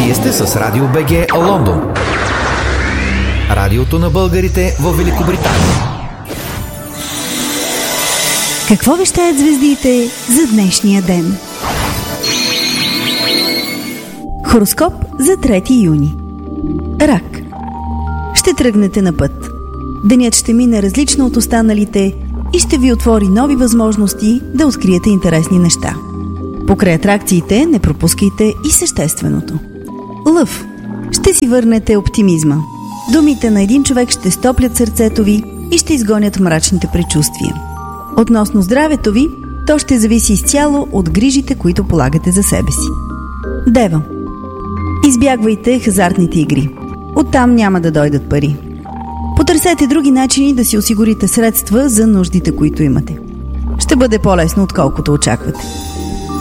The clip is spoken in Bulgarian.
Вие сте с Радио БГ Лондон. Радиото на българите в Великобритания. Какво вещаят звездите за днешния ден? Хороскоп за 3 юни. Рак. Ще тръгнете на път. Денят ще мине различно от останалите и ще ви отвори нови възможности да откриете интересни неща. Покрай атракциите не пропускайте и същественото. Лъв. Ще си върнете оптимизма. Думите на един човек ще стоплят сърцето ви и ще изгонят мрачните предчувствия. Относно здравето ви, то ще зависи изцяло от грижите, които полагате за себе си. Дева. Избягвайте хазартните игри. Оттам няма да дойдат пари. Потърсете други начини да си осигурите средства за нуждите, които имате. Ще бъде по-лесно, отколкото очаквате.